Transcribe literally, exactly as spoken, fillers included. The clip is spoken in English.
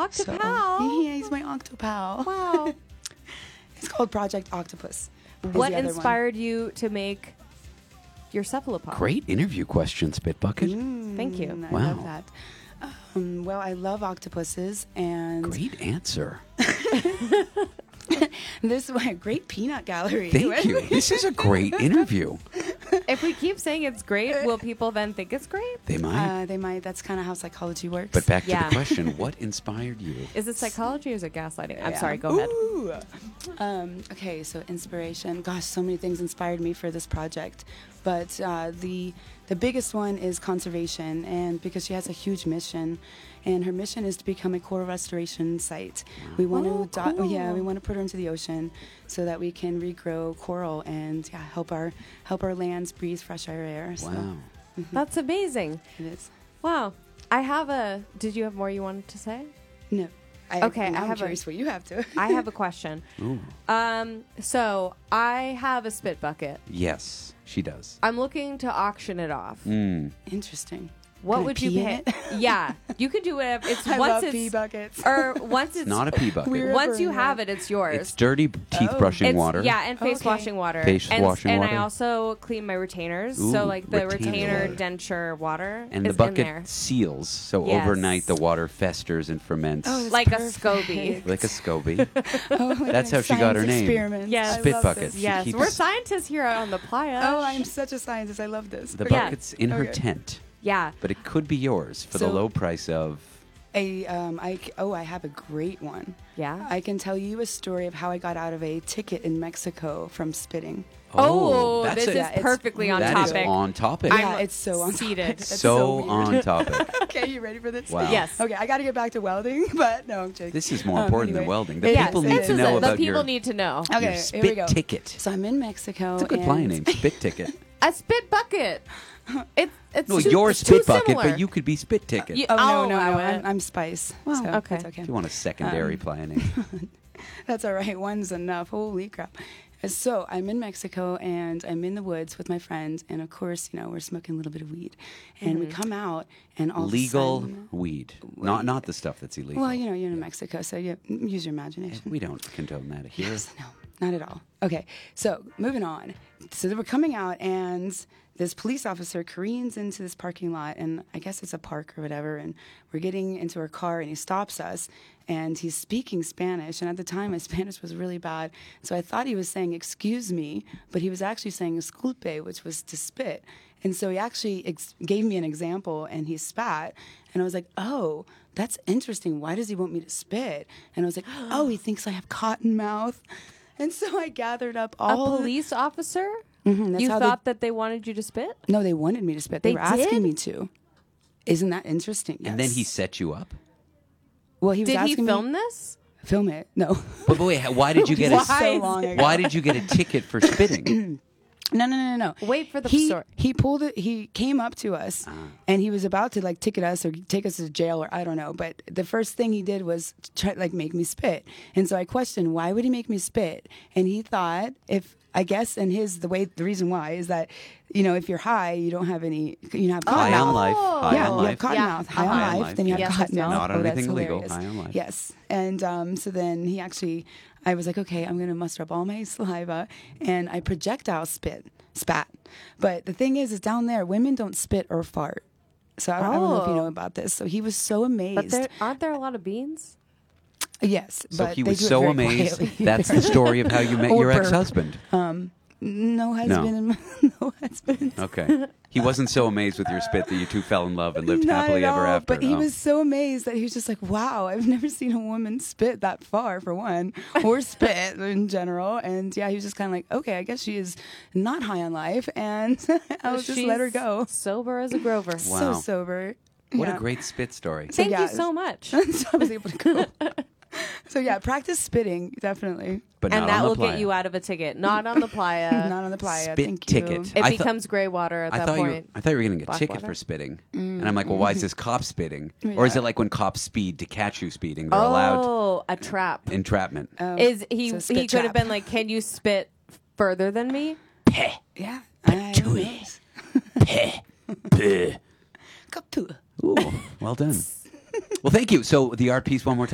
Octopal. So, yeah, he's my Octopal. Wow. It's called Project Octopus. is What the other one. inspired you to make your cephalopod? Great interview question, Spit Bucket. Mm, Thank you. I Wow. love that. Um, well, I love octopuses, and Great answer. this is a great peanut gallery. Thank you. This is a great interview. If we keep saying it's great, will people then think it's great? They might. Uh, they might. That's kind of how psychology works. But back to Yeah. the question, what inspired you? Is it psychology or is it gaslighting? I'm Yeah. sorry, go ahead. Ooh. Um, okay, so inspiration. Gosh, so many things inspired me for this project, but uh, the the biggest one is conservation, and because she has a huge mission, and her mission is to become a coral restoration site. We want Oh, to, do- cool. yeah, we want to put her into the ocean so that we can regrow coral and yeah, help our help our lands breathe fresh air. So Wow. That's amazing. it is. Wow. I have a. Did you have more you wanted to say? No. I, Okay, now I I'm have a- curious what you have to. I have a question. Ooh. Um, so I have a spit bucket. Yes, she does. I'm looking to auction it off. Mm. Interesting. What Can I would you pee in pay? it? Yeah, you can do whatever. It's I once love it's pee buckets. or once it's Not a pee bucket. We're- once you Yeah. have it, it's yours. It's dirty b- teeth Oh. brushing It's- water. Yeah, and face Okay. washing water. Face and, washing and water. I also clean my retainers. Ooh, so like the retainer retainer water. denture water And the is bucket in there. seals, so Yes. overnight the water festers and ferments Oh, that's Like a perfect. SCOBY. like a SCOBY. Oh, like That's a how she got her science name. Experiment. Yes. I Spit love bucket. this. She Yes, keeps- we're scientists here on the playa. Oh, I'm such a scientist. I love this. The Okay. Yeah. bucket's in her Okay. tent, Yeah. but it could be yours for the So- low price of. A, um, I, c- oh, I have a great one. Yeah. I can tell you a story of how I got out of a ticket in Mexico from spitting. Oh, that's this a- is Yeah, it's perfectly on that is topic. on topic. I'm yeah, it's so on seated. topic. It's so weird. on topic. Okay, you ready for this? Wow. Yes. Okay, I got to get back to welding, but no, I'm joking. This is more Um, important than anyway. welding. The Yes, people it need is. to This know is- about the people your, need to know. your Okay, here we spit go. ticket. So I'm in Mexico. It's a good and flying name, spit ticket. A spit bucket. It, it's No, too, your it's too spit bucket, similar. but you could be spit ticket. You- Oh, no, Oh, no, I no. went- I'm, I'm Spice. Well, so okay. It's okay. If you want a secondary Um, flying name. That's all right. One's enough. Holy crap. So I'm in Mexico and I'm in the woods with my friends. And of course, you know, we're smoking a little bit of weed. And we come out and all Legal of a sudden, weed. Not not the stuff that's illegal. well, you know, you're in Mexico, so you use your imagination. We don't condone that here. Yes, no, not at all. Okay, so moving on. So they were coming out, and this police officer careens into this parking lot, and I guess it's a park or whatever, and we're getting into our car, and he stops us, and he's speaking Spanish, and at the time, my Spanish was really bad, so I thought he was saying, excuse me, but he was actually saying esculpe, which was to spit. And so he actually ex- gave me an example, and he spat, and I was like, oh, that's interesting. Why does he want me to spit? And I was like, oh, he thinks I have cotton mouth. And so I gathered up A all the- police officer? Mhm, that's You how thought that they wanted you to spit? No, they wanted me to spit. They, They were asking did? me to. Isn't that interesting? And then Yes. he set you up. Well, he was Did he asking film me, this? Film it. No. But, but wait, why did you get a so long ago. why did you get a ticket for spitting? No, no, no, no, no. Wait for the he, story. He pulled it. He came up to us, Ah. and he was about to like ticket us or take us to jail or I don't know. But the first thing he did was try like make me spit. And so I questioned why would he make me spit? And he thought if I guess and his the way the reason why is that you know if you're high you don't have any you have cotton High mouth. on life. High yeah, on you life. have cotton Yeah. mouth. High, Uh-huh. on High on life, life, then you have yes, yes, cotton yes. mouth. Not on Oh, that's anything illegal. hilarious. High on life. Yes, and um, so then he actually, I was like, okay, I'm gonna muster up all my saliva, and I projectile spit, spat. But the thing is, is down there, women don't spit or fart. So I, I don't know if you Oh. know about this. So he was so amazed. But there, aren't there a lot of beans? yes, So but he they was do it so very amazed. quietly. That's the story of how you met Or your burp. ex-husband. no husband. and no husband. Okay. He wasn't so amazed with your spit that you two fell in love and lived Not happily at ever all, after. But he Oh. was so amazed that he was just like, wow, I've never seen a woman spit that far, for one, or spit in general. And yeah, he was just kind of like, okay, I guess she is not high on life. And I'll just let her She's go. Sober as a Grover. Wow. So sober. What Yeah. a great spit story. Thank yeah, you so much. so I was able to go. So yeah, practice spitting, definitely. But And not that on the will playa. get you out of a ticket. Not on the playa. Not on the playa. Spit Thank ticket. you. It I thought- becomes gray water at I that thought you were, point. I thought you were getting a Black ticket water. for spitting. Mm. And I'm like, well, why is this cop spitting? Or is Yeah. it like when cops speed to catch you speeding? They're allowed Oh, a trap. entrapment. Oh, Is he? so spit He could have trap. been like, "Can you spit further than me?" Yeah. I, to who it. knows? Peh. Peh. Kapua. Ooh, well done. Well, thank you. So the art piece one more time.